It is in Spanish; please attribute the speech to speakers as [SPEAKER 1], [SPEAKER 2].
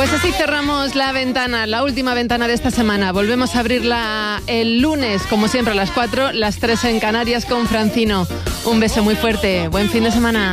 [SPEAKER 1] Pues así cerramos la ventana, la última ventana de esta semana. Volvemos a abrirla el lunes, como siempre, a las 4, las 3 en Canarias con Francino. Un beso muy fuerte. Buen fin de semana.